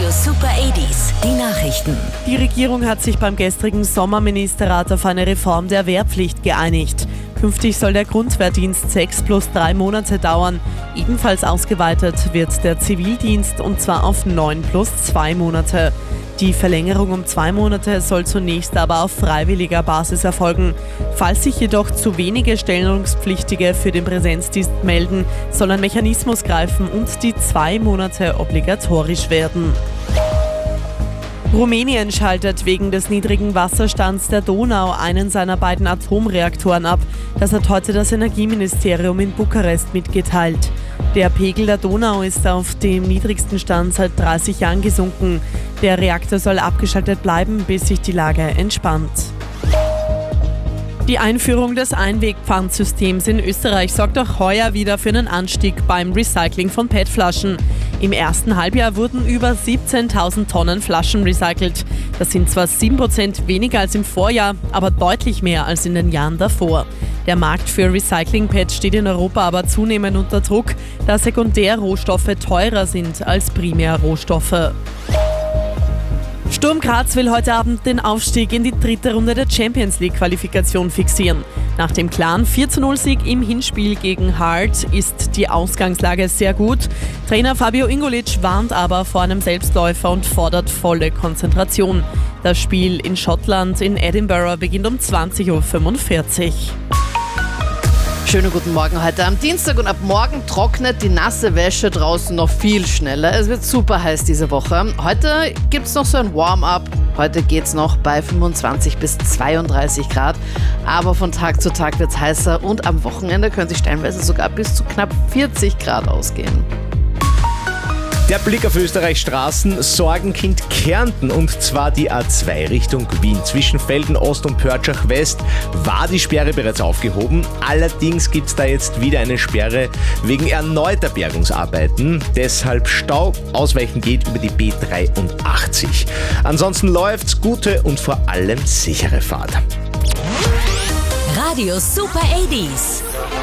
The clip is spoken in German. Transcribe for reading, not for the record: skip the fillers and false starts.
Radio Super 80s, die Nachrichten. Die Regierung hat sich beim gestrigen Sommerministerrat auf eine Reform der Wehrpflicht geeinigt. Künftig soll der Grundwehrdienst 6 plus 3 Monate dauern. Ebenfalls ausgeweitet wird der Zivildienst und zwar auf 9 plus 2 Monate. Die Verlängerung um 2 Monate soll zunächst aber auf freiwilliger Basis erfolgen. Falls sich jedoch zu wenige Stellungspflichtige für den Präsenzdienst melden, soll ein Mechanismus greifen und die 2 Monate obligatorisch werden. Rumänien schaltet wegen des niedrigen Wasserstands der Donau einen seiner beiden Atomreaktoren ab. Das hat heute das Energieministerium in Bukarest mitgeteilt. Der Pegel der Donau ist auf dem niedrigsten Stand seit 30 Jahren gesunken. Der Reaktor soll abgeschaltet bleiben, bis sich die Lage entspannt. Die Einführung des Einwegpfandsystems in Österreich sorgt auch heuer wieder für einen Anstieg beim Recycling von PET-Flaschen. Im ersten Halbjahr wurden über 17.000 Tonnen Flaschen recycelt. Das sind zwar 7% weniger als im Vorjahr, aber deutlich mehr als in den Jahren davor. Der Markt für Recycling-PET steht in Europa aber zunehmend unter Druck, da Sekundärrohstoffe teurer sind als Primärrohstoffe. Sturm Graz will heute Abend den Aufstieg in die 3. Runde der Champions-League-Qualifikation fixieren. Nach dem klaren 4:0-Sieg im Hinspiel gegen Heart ist die Ausgangslage sehr gut. Trainer Fabio Ingolic warnt aber vor einem Selbstläufer und fordert volle Konzentration. Das Spiel in Schottland in Edinburgh beginnt um 20:45 Uhr. Schönen guten Morgen heute am Dienstag und ab morgen trocknet die nasse Wäsche draußen noch viel schneller. Es wird super heiß diese Woche. Heute gibt es noch so ein Warm-up. Heute geht es noch bei 25 bis 32 Grad. Aber von Tag zu Tag wird es heißer und am Wochenende können sich stellenweise sogar bis zu knapp 40 Grad ausgehen. Der Blick auf Österreichs Straßen, Sorgenkind Kärnten, und zwar die A2 Richtung Wien. Zwischen Felden Ost und Pörtschach West war die Sperre bereits aufgehoben. Allerdings gibt es da jetzt wieder eine Sperre wegen erneuter Bergungsarbeiten. Deshalb Stau. Ausweichen geht über die B83. Ansonsten läuft's, gute und vor allem sichere Fahrt. Radio Super 80s.